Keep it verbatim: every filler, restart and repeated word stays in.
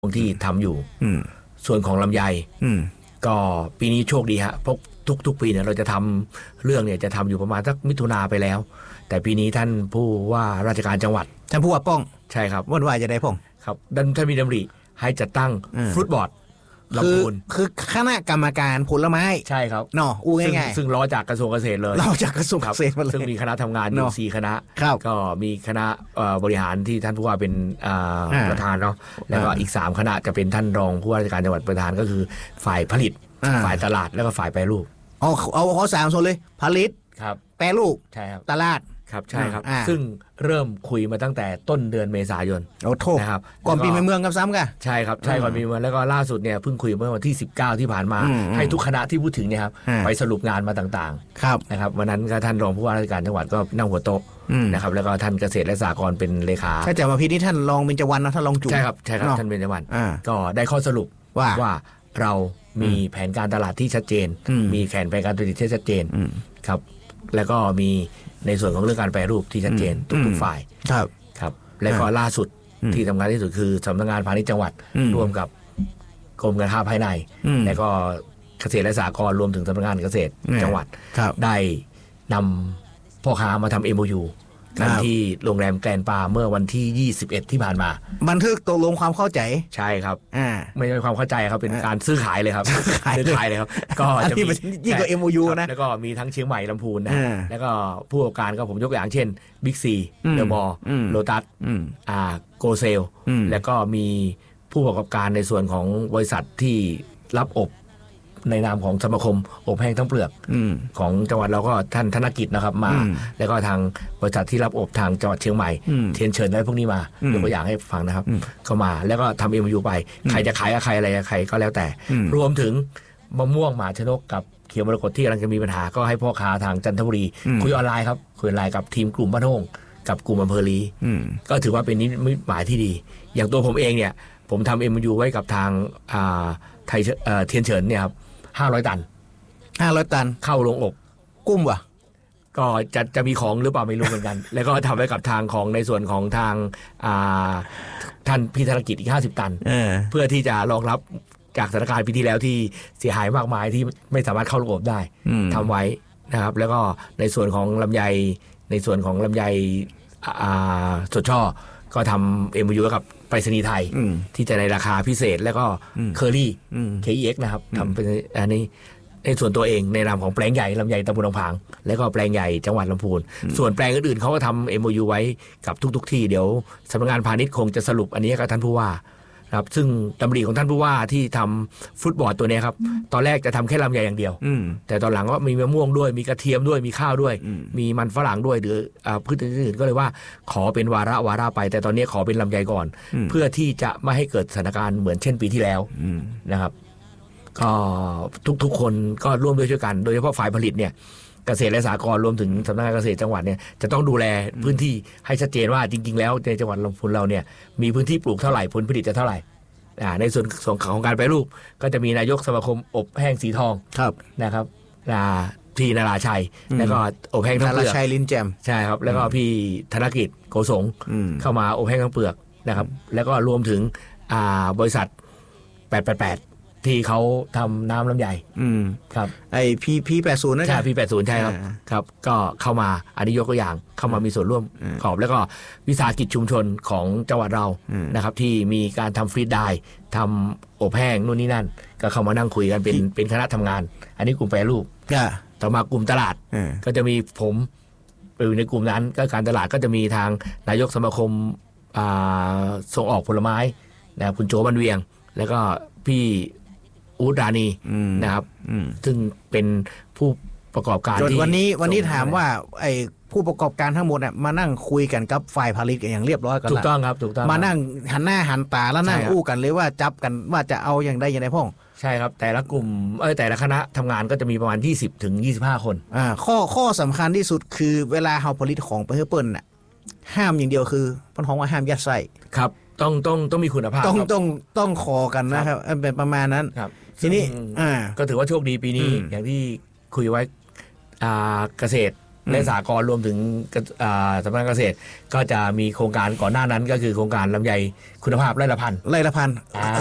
ที่ทำอยู่ส่วนของลำไยก็ปีนี้โชคดีฮะเพราะทุกๆปีเนี่ยเราจะทำเรื่องเนี่ยจะทำอยู่ประมาณสักมิถุนาไปแล้วแต่ปีนี้ท่านผู้ว่าราชการจังหวัดท่านผู้ว่าป้องใช่ครับวันว่าจะได้ป้องครับดันท่านมีดำริให้จัดตั้งฟรุตบอร์ดคือคือคณะกรรมการผลไม้ใช่ครับเนาะอู้ง่ายๆซึ่งล้อจากกระทรวงเกษตรเลยล้อจากกระทรวงเกษตรเลยซึ่งมีคณะทำงานอยู่สี่คณะก็มีคณะบริหารที่ท่านผู้ว่าเป็นประธานเนาะแล้วก็อีกสามคณะจะเป็นท่านรองผู้ว่าราชการจังหวัดประธานก็คือฝ่ายผลิตฝ่ายตลาดแล้วก็ฝ่ายแปรรูปเอาเอาเขาสามส่วนเลยผลิตครับแปรรูปใช่ครับตลาดครับใช่ครับซึ่งเริ่มคุยมาตั้งแต่ต้นเดือนเมษายนโอ้โทษนะครับก่อนปีใหม่เมืองกับซ้ำกันใช่ครับใช่ก่อนปีใหม่เมืองแล้วก็ล่าสุดเนี่ยเพิ่งคุยเมื่อวันที่สิบเก้าที่ผ่านมาให้ทุกคณะที่พูดถึงเนี่ยครับไปสรุปงานมาต่างๆนะครับวันนั้นก็ท่านรองผู้ว่าราชการจังหวัดก็นั่งหัวโต๊ะนะครับแล้วก็ท่านเกษตรและสหกรณ์เป็นเลขาถ้าจะมาพิธีท่านรองเบญจวรรณนะท่านรองจุ๋มใช่ครับใช่ครับท่านเบญจวรรณก็ได้ข้อสรุปว่าว่าเรามีแผนการตลาดที่ชัดเจนมีแผนการผลิตที่ชัดเจนครับแล้วก็มีในส่วนของเรื่องการแปรรูปที่ชัดเจนทุกๆฝ่ายครับครับและก็ล่าสุดที่ทำงานที่สุดคือสำนักงานพาณิชย์จังหวัดร่วมกับกรมการค้าภายในและก็เกษตรและสหกรณ์รวมถึงสำนักงานเกษตรจังหวัดได้นำพ่อค้ามาทำ เอ็ม โอ ยู กันที่โรงแรมแกรนปาเมื่อวันที่ยี่สิบเอ็ดที่ผ่านมาบันทึกตกลงความเข้าใจใช่ครับไม่ใช่ความเข้าใจครับเป็นการซื้อขายเลยครับซื้อขายเลยครับก็จะมียิ่งกว่า เอ็ม โอ ยู นะแล้วก็มีทั้งเชียงใหม่ลำพูนนะแล้วก็ผู้ประกอบการก็ผมยกตัวอย่างเช่นบิ๊กซีเดอะมอลล์โลตัสอ่าโกเซลแล้วก็มีผู้ประกอบการในส่วนของบริษัทที่รับอบในนามของสมาคมอบแห้งทั้งเปลือกของจังหวัดเราก็ท่านธนกิจนะครับมาแล้วก็ทางบริษัทที่รับอบทางจังหวัดเชียงใหม่เทียนเชิญได้พวกนี้มายกตัวอย่างให้ฟังนะครับเข้ามาแล้วก็ทำ เอ็ม โอ ยู ไปใครจะขายกับใครอะไรกับใครก็แล้วแต่รวมถึงมะม่วงหมาชนกกับเขียวมรกตที่กำลังจะมีปัญหาก็ให้พ่อค้าทางจันทบุรีคุยออนไลน์ครับคุยออนไลน์กับทีมกลุ่มบ้านโฮ่งกับกลุ่มอำเภอลีก็ถือว่าเป็นนิมิตหมายที่ดีอย่างตัวผมเองเนี่ยผมทำ เอ็ม โอ ยู ไว้กับทางไทยเทียนเฉินเนี่ยครับห้าร้อยตันห้าร้อยตันเข้าโรงอบกุ้มวะก็จะจะมีของหรือเปล่าไม่รู้เหมือนกัน แล้วก็ทำไว้กับทางของในส่วนของทางท่านพิธารกิจอีกห้าสิบตัน เ, เพื่อที่จะรองรับจากสถานการณ์ปีที่แล้วที่เสียหายมากมายที่ไม่สามารถเข้าโรงอบได้ทำไว้นะครับแล้วก็ในส่วนของลำไยในส่วนของลำไยสดช่อก็ทำ เอ็ม โอ ยู กับไปรษณีย์ไทยที่จะในราคาพิเศษแล้วก็เคอรี่ เค อี เอ็กซ์ นะครับทำเป็นอันนี้ในส่วนตัวเองในนามของแปลงใหญ่ลำไยตำบลหนองผางแล้วก็แปลงใหญ่จังหวัดลำพูนส่วนแปลงอื่นๆเขาก็ทำ เอ็ม โอ ยู ไว้กับทุกๆที่เดี๋ยวสำนักงานพาณิชย์คงจะสรุปอันนี้กับท่านผู้ว่าครับซึ่งดำริของท่านผู้ว่าที่ทำฟุตบอร์ดตัวนี้ครับตอนแรกจะทำแค่ลำไยอย่างเดียวแต่ตอนหลังก็มีมะม่วงด้วยมีกระเทียมด้วยมีข้าวด้วยมีมันฝรั่งด้วยหรือพืชอื่นๆก็เลยว่าขอเป็นวาระวาระไปแต่ตอนนี้ขอเป็นลำไยก่อนเพื่อที่จะไม่ให้เกิดสถานการณ์เหมือนเช่นปีที่แล้วนะครับก็ทุกๆคนก็ร่วมด้วยช่วยกันโดยเฉพาะฝ่ายผลิตเนี่ยเกษตรและสหกรณ์รวมถึงสำนักงานเกษตรจังหวัดเนี่ยจะต้องดูแลพื้นที่ให้ชัดเจนว่าจริงๆแล้วในจังหวัดลำพูนเราเนี่ยมีพื้นที่ปลูกเท่าไหร่ผลผลิตจะเท่าไหร่ในส่วนของการแปรรูปก็จะมีนายกสมาคมอบแห้งสีทองนะครับพี่นราชัยแล้วก็อบแห้งทั้งเปลือกนราชัยลินแจมใช่ครับแล้วก็พี่ธนกิจโกสงเข้ามาอบแห้งทั้งเปลือกนะครับแล้วก็รวมถึงบริษัทแปดแปดแปดที่เขาทำน้ำลำไยครับไอพีพีแปดศูนย์นะใช่พีแปดศูนย์ใช่ครับครับก็เข้ามาอันนี้ยกตัวอย่างเข้ามามีส่วนร่วมขอบแล้วก็วิสาหกิจชุมชนของจังหวัดเรานะครับที่มีการทำฟรีดไดร์ทำอบแห้งนู่นนี่นั่นก็เข้ามานั่งคุยกันเป็นเป็นคณะทำงานอันนี้กลุ่มแปรรูปต่อมากลุ่มตลาดก็จะมีผมอยู่ในกลุ่มนั้นก็การตลาดก็จะมีทางนายกสมาคมส่งออกผลไม้นะคุณโจบันเวียงแล้วก็พี่อูดรานีนะครับซึ่งเป็นผู้ประกอบการที่วันนี้วันนี้ถามว่าไอ้ผู้ประกอบการทั้งหมดเนี่ยมานั่งคุยกันกับฝ่ายผลิตกันอย่างเรียบร้อยกันแล้วถูกต้องครับถูกต้องมานั่งหันหน้าหันตาแล้วนั่งอู้กันเลยว่าจับกันว่าจะเอาอย่างใดอย่างใดพ่องใช่ครับแต่ละกลุ่มเออแต่ละคณะทำงานก็จะมีประมาณยี่สิบถึงยี่สิบห้าคนอ่าข้อข้อสำคัญที่สุดคือเวลาเฮาผลิตของไปให้เปิ้ลน่ะห้ามอย่างเดียวคือเปิ้ลของว่าห้ามยัดไส้ครับต้องต้องต้องมีคุณภาพต้องต้องต้องขอกันนะครับเป็นประมาณนั้นทีนี้ก็ถือว่าโชคดีปีนี้อย่างที่คุยไว้เกษตรและสหกรณ์รวมถึงสำนักงานเกษตรก็จะมีโครงการก่อนหน้านั้นก็คือโครงการลำไยคุณภาพไร่ละพันไร่ละพัน